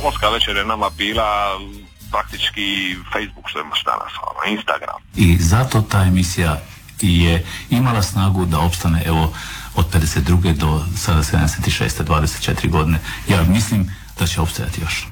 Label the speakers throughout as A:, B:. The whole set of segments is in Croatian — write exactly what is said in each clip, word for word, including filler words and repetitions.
A: Pomorska večer je nama bila praktički Facebook što imaš danas, ono, Instagram.
B: I zato ta emisija je imala snagu da opstane, evo, od pedeset druge do sada sedamdeset šeste, dvadeset četiri godine. Ja mislim da će opstajati još.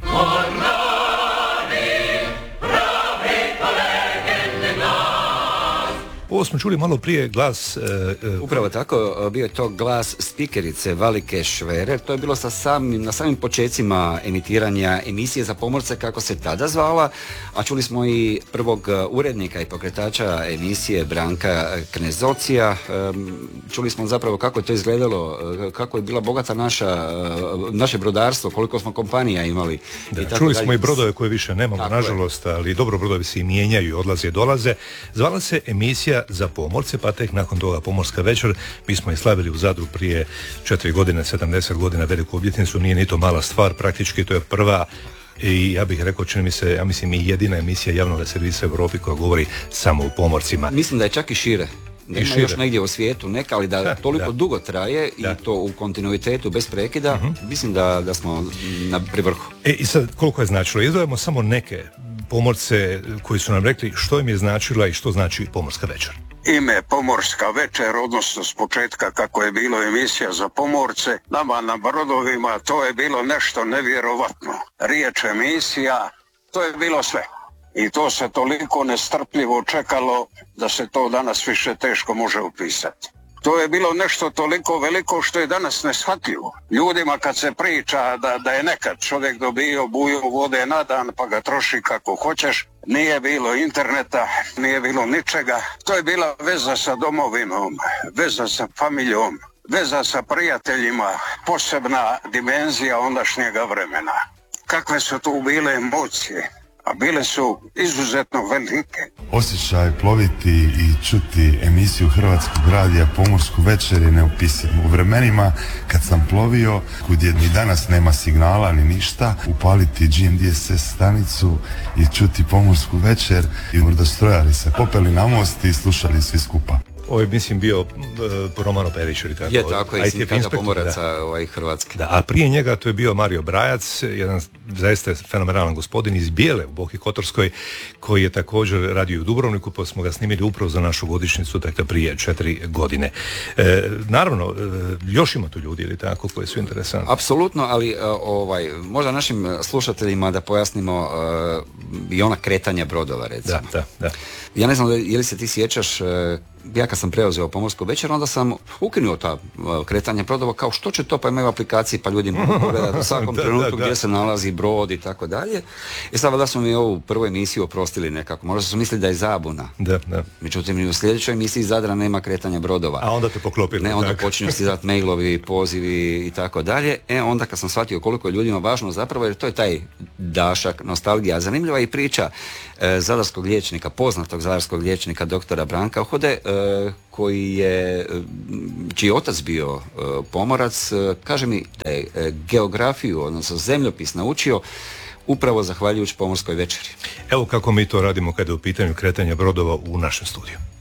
C: Ovo smo čuli malo prije glas... Uh, uh,
D: Upravo tako, bio je to glas spikerice Valike Šverer. To je bilo sa samim, na samim počecima emitiranja emisije za pomorce, kako se tada zvala, a čuli smo i prvog urednika i pokretača emisije Branka Knezocija. Um, čuli smo zapravo kako je to izgledalo, kako je bila bogata naša, naše brodarstvo, koliko smo kompanija imali.
C: Da,
D: i tako
C: čuli
D: dalje.
C: smo i brodove koje više nemamo, tako nažalost, je. Ali dobro, brodovi se i mijenjaju, odlaze i dolaze. Zvala se emisija za pomorce, pa tek nakon toga Pomorska večer. Mi smo je slavili u Zadru prije četiri godine, sedamdeset godina, veliku obljetnicu. Nije ni to mala stvar, praktički to je prva i ja bih rekao, čini mi se, ja mislim i jedina emisija javnog servisa u Europi koja govori samo o pomorcima.
D: Mislim da je čak i šire. Da ima još negdje u svijetu neka, ali da, da toliko da. dugo traje da. i to u kontinuitetu bez prekida, uh-huh. mislim da, da smo na pri vrhu.
C: E, i sad, koliko je značilo? Izdvajamo samo neke pomorce koji su nam rekli što im je značila i što znači Pomorska večer.
E: Ime Pomorska večer, odnosno s početka kako je bilo emisija za pomorce, nama na brodovima to je bilo nešto nevjerovatno. Riječ emisija, to je bilo sve. I to se toliko nestrpljivo čekalo da se to danas više teško može upisati. To je bilo nešto toliko veliko što je danas neshvatljivo. Ljudima kad se priča da, da je nekad čovjek dobio buju vode na dan pa ga troši kako hoćeš, nije bilo interneta, nije bilo ničega. To je bila veza sa domovinom, veza sa familijom, veza sa prijateljima, posebna dimenzija ondašnjega vremena. Kakve su tu bile emocije? A bile su izuzetno velike.
F: Osjećaj ploviti i čuti emisiju Hrvatskog radija Pomorsku večer je neopisiv. U vremenima kad sam plovio, kud je ni danas nema signala ni ništa, upaliti G M D S S stanicu i čuti Pomorsku večer i mrdostrojari se popeli na most i slušali svi skupa.
C: Ovo je, mislim, bio uh, Romano Perić ili tako.
D: Je tako, i sindikata pomoraca ovaj, Hrvatske.
C: Da, a prije njega to je bio Mario Brajac, jedan zaista fenomenalan gospodin iz Bijele u Boki Kotorskoj, koji je također radio u Dubrovniku, pa smo ga snimili upravo za našu godišnjicu, dakle prije četiri godine. E, naravno, e, još ima tu ljudi ili tako koji su interesantni.
D: Apsolutno, ali ovaj, možda našim slušateljima da pojasnimo uh, i ona kretanja brodova, recimo.
C: Da, da, da.
D: Ja ne znam, je li se ti sjećaš, ja kad sam preuzeo Pomorsku večer, onda sam ukinuo ta kretanja brodova, kao što će to, pa imaju aplikaciji, pa ljudi mogu pogledati u svakom
C: da,
D: trenutku
C: da, da.
D: gdje se nalazi brod i tako dalje. I sad da smo mi ovu prvu emisiju oprostili nekako, možda su mislili da je zabuna.
C: Da, da. Međutim,
D: i u sljedećoj emisiji Zadra nema kretanja brodova.
C: A onda te poklopili.
D: Ne, onda
C: tako.
D: počinju stizati mailovi, pozivi i tako dalje. E, onda kad sam shvatio koliko je ljudima važno zapravo, jer to je taj dašak, nostalgija. Zanimljiva je i priča e, zadarskog liječnika, poznatog zadarskog liječnika doktora Branka Uhode, e, koji je, čiji je otac bio e, pomorac, e, kaže mi da je e, geografiju, odnosno zemljopis naučio upravo zahvaljujući Pomorskoj večeri.
C: Evo kako mi to radimo kada je u pitanju kretanja brodova u našem studiju.